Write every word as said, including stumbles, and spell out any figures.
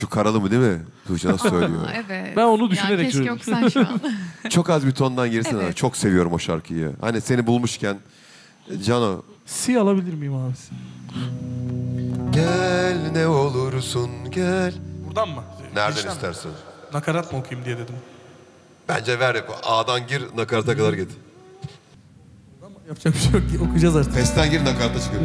Şu karalı mı değil mi? Tuğçe nasıl söylüyor? Evet. Ben onu düşünerek yani keşke söyledim. okusan şu an. Çok az bir tondan girsene. Evet. Çok seviyorum o şarkıyı. Hani seni bulmuşken. Cano. Si alabilir miyim abi? Gel ne olursun gel. Buradan mı? Nereden Girişten mi? istersen. Nakarat mı okuyayım diye dedim. Bence ver. A'dan gir nakarata kadar git. Yapacak bir şey yok. Okuyacağız artık. Festen gir nakarata çıkıyor.